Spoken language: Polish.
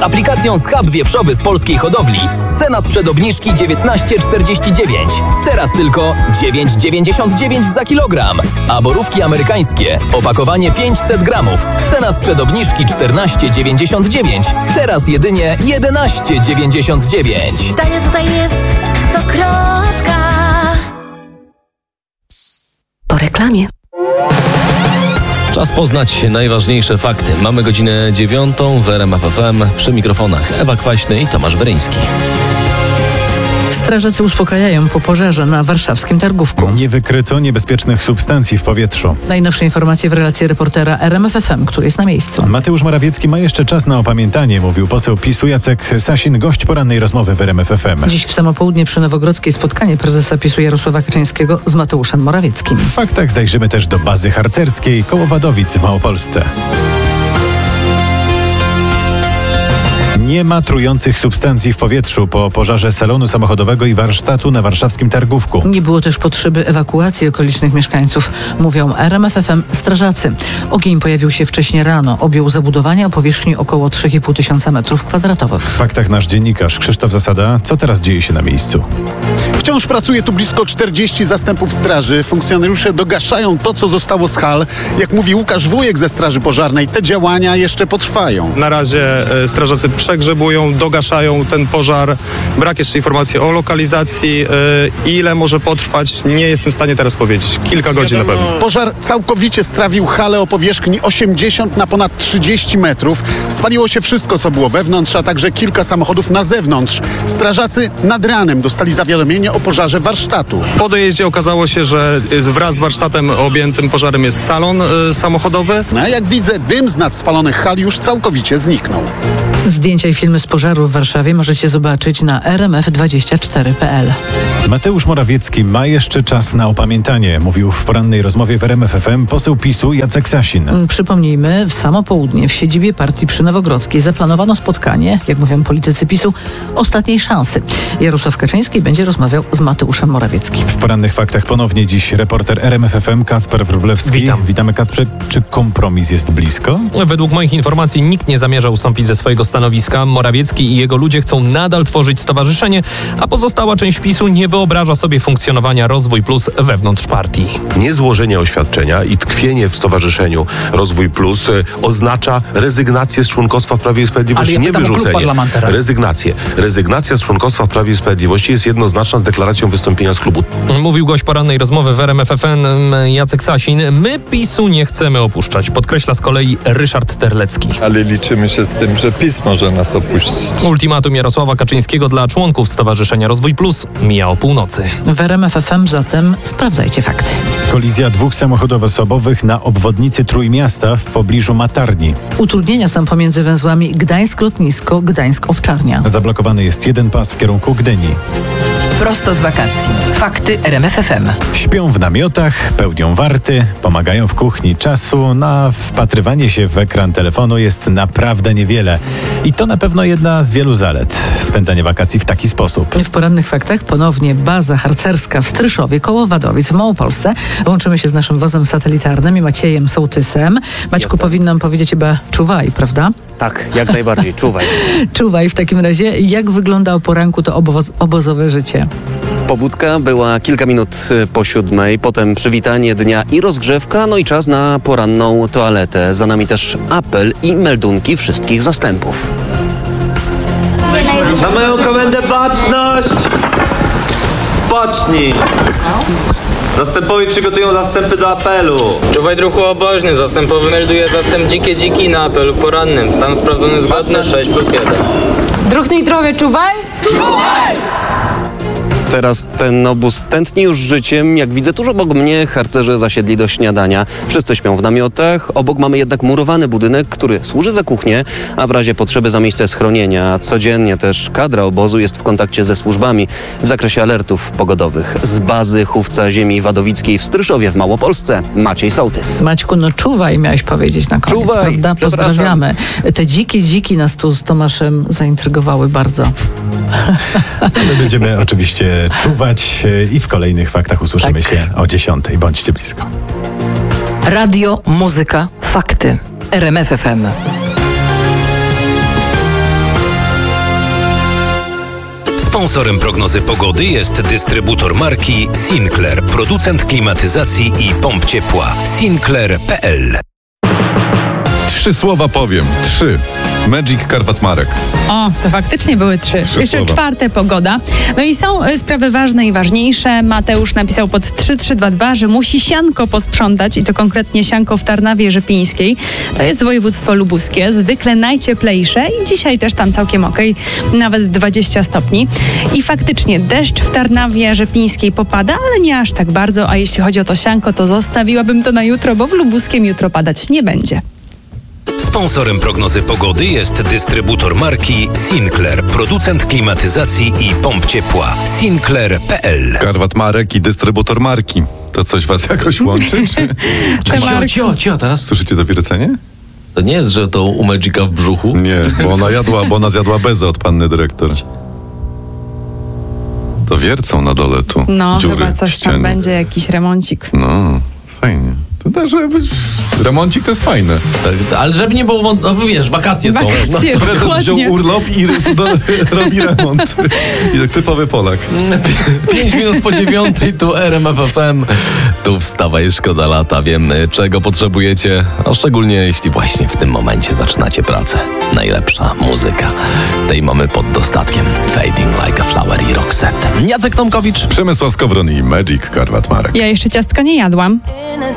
aplikacją Schab Wieprzowy z polskiej hodowli cena sprzed obniżki 19,49. Teraz tylko 9,99 za kilogram. A borówki amerykańskie, opakowanie 500 gramów, cena sprzed obniżki 14,99. Teraz jedynie 11,99. Tanio tutaj jest Stokrotka. Po reklamie. Czas poznać najważniejsze fakty. Mamy godzinę 9 w RMF FM. Przy mikrofonach Ewa Kwaśny i Tomasz Weryński. Strażacy uspokajają po pożarze na warszawskim Targówku. Nie wykryto niebezpiecznych substancji w powietrzu. Najnowsze informacje w relacji reportera RMF FM, który jest na miejscu. Mateusz Morawiecki ma jeszcze czas na opamiętanie, mówił poseł PiS-u Jacek Sasin, gość porannej rozmowy w RMF FM. Dziś w samo południe przy Nowogrodzkiej spotkanie prezesa PiS-u Jarosława Kaczyńskiego z Mateuszem Morawieckim. W faktach zajrzymy też do bazy harcerskiej koło Wadowic w Małopolsce. Nie ma trujących substancji w powietrzu po pożarze salonu samochodowego i warsztatu na warszawskim Targówku. Nie było też potrzeby ewakuacji okolicznych mieszkańców, mówią RMF FM strażacy. Ogień pojawił się wcześniej rano, objął zabudowania o powierzchni około 3,5 tysiąca m2. W faktach nasz dziennikarz Krzysztof Zasada. Co teraz dzieje się na miejscu? Wciąż pracuje tu blisko 40 zastępów straży. Funkcjonariusze dogaszają to, co zostało z hal. Jak mówi Łukasz Wujek ze Straży Pożarnej, te działania jeszcze potrwają. Na razie strażacy przegrzebują, dogaszają ten pożar. Brak jeszcze informacji o lokalizacji. Ile może potrwać, nie jestem w stanie teraz powiedzieć. Kilka godzin na pewno. Pożar całkowicie strawił halę o powierzchni 80 na ponad 30 metrów. Spaliło się wszystko, co było wewnątrz, a także kilka samochodów na zewnątrz. Strażacy nad ranem dostali zawiadomienie o pożarze warsztatu. Po dojeździe okazało się, że wraz z warsztatem objętym pożarem jest salon samochodowy. No a jak widzę, dym z nad spalonych hal już całkowicie zniknął. Zdjęcia i filmy z pożaru w Warszawie możecie zobaczyć na rmf24.pl. Mateusz Morawiecki ma jeszcze czas na opamiętanie, mówił w porannej rozmowie w RMF FM poseł PiS-u Jacek Sasin. Przypomnijmy, w samo południe w siedzibie partii przy Nowogrodzkiej zaplanowano spotkanie, jak mówią politycy PiS-u, ostatniej szansy. Jarosław Kaczyński będzie rozmawiał z Mateuszem Morawieckim. W porannych faktach ponownie dziś reporter RMF FM Kacper Wróblewski. Witam. Witamy, Kacprze. Czy kompromis jest blisko? Według moich informacji nikt nie zamierza ustąpić ze swojego stanowiska. Morawiecki i jego ludzie chcą nadal tworzyć stowarzyszenie, a pozostała część PiS-u nie wyobraża sobie funkcjonowania Rozwój Plus wewnątrz partii. Niezłożenie oświadczenia i tkwienie w Stowarzyszeniu Rozwój Plus oznacza rezygnację z członkostwa w Prawie i Sprawiedliwości, nie wyrzucenie. Rezygnacja z członkostwa w Prawie i Sprawiedliwości jest jednoznaczna z deklaracją wystąpienia z klubu. Mówił gość porannej rozmowy w RMF FM Jacek Sasin. My PiS-u nie chcemy opuszczać, podkreśla z kolei Ryszard Terlecki. Ale liczymy się z tym, że PiS może nas opuścić. Ultimatum Jarosława Kaczyńskiego dla członków Stowarzyszenia Rozwój Plus mija o północy. W RMF FM zatem sprawdzajcie fakty. Kolizja dwóch samochodów osobowych na obwodnicy Trójmiasta w pobliżu Matarni. Utrudnienia są pomiędzy węzłami Gdańsk-Lotnisko, Gdańsk-Owczarnia. Zablokowany jest jeden pas w kierunku Gdyni. Prosto z wakacji. Fakty RMF FM. Śpią w namiotach, pełnią warty, pomagają w kuchni. Czasu na wpatrywanie się w ekran telefonu jest naprawdę niewiele. I to na pewno jedna z wielu zalet. Spędzanie wakacji w taki sposób. W porannych faktach ponownie baza harcerska w Stryszowie koło Wadowic w Małopolsce. Łączymy się z naszym wozem satelitarnym i Maciejem Sołtysem. Maćku, powinnam powiedzieć chyba czuwaj, prawda? Tak, jak najbardziej, czuwaj. Czuwaj w takim razie. Jak wygląda o poranku to obozowe życie? Pobudka była kilka minut po 7:00, potem przywitanie dnia i rozgrzewka, no i czas na poranną toaletę. Za nami też apel i meldunki wszystkich zastępów. Na moją komendę baczność! Spocznij! Zastępowi przygotują zastępy do apelu. Czuwaj druhu obożny, zastępowy melduje zastęp dziki na apelu porannym. Stan sprawdzony zgodny 6+1. Druh nitrowy, czuwaj! Czuwaj! Teraz ten obóz tętni już życiem. Jak widzę, tuż obok mnie harcerze zasiedli do śniadania. Wszyscy śpią w namiotach. Obok mamy jednak murowany budynek, który służy za kuchnię, a w razie potrzeby za miejsce schronienia. Codziennie też kadra obozu jest w kontakcie ze służbami w zakresie alertów pogodowych. Z bazy chówca ziemi wadowickiej w Stryszowie w Małopolsce Maciej Sołtys. Maćku, no czuwaj, miałeś powiedzieć na koniec, czuwaj, prawda? Pozdrawiamy. Te dziki nas tu z Tomaszem zaintrygowały bardzo. My będziemy oczywiście czuwać i w kolejnych faktach usłyszymy się o 10:00. Bądźcie blisko. Radio, muzyka, fakty. RMF FM. Sponsorem prognozy pogody jest dystrybutor marki Sinclair, producent klimatyzacji i pomp ciepła. Sinclair.pl. 3 słowa powiem. 3. Magic Karwat-Marek. O, to faktycznie były 3. Jeszcze słowa. 4. pogoda. No i są sprawy ważne i ważniejsze. Mateusz napisał pod 3322, że musi sianko posprzątać i to konkretnie sianko w Tarnawie Rzepińskiej. To jest województwo lubuskie, zwykle najcieplejsze i dzisiaj też tam całkiem okej, nawet 20 stopni. I faktycznie deszcz w Tarnawie Rzepińskiej popada, ale nie aż tak bardzo, a jeśli chodzi o to sianko, to zostawiłabym to na jutro, bo w lubuskiem jutro padać nie będzie. Sponsorem prognozy pogody jest dystrybutor marki Sinclair, producent klimatyzacji i pomp ciepła. Sinclair.pl. Karwat-Marek i dystrybutor marki. To coś was jakoś łączy? Cio, teraz. Słyszycie to wiercenie? To nie jest, że to u Magica w brzuchu? Nie, bo ona zjadła bezę od panny dyrektor. To wiercą na dole tu. No, dziury chyba coś tam będzie, jakiś remoncik. No, fajnie. To da, żeby być... Remoncik to jest fajne. Tak, ale żeby nie było, wiesz, wakacje są. Wakacje, Prezes wziął urlop i robi remont. I tak typowy Polak. 5 minut po 9 tu RMF FM. Tu wstawaj, szkoda lata. Wiemy, czego potrzebujecie, a szczególnie jeśli właśnie w tym momencie zaczynacie pracę. Najlepsza muzyka. Tej mamy pod dostatkiem. Fading Like a Flower i Roxette. Jacek Tomkowicz. Przemysław Skowron i Magic Karwat-Marek. Ja jeszcze ciastka nie jadłam.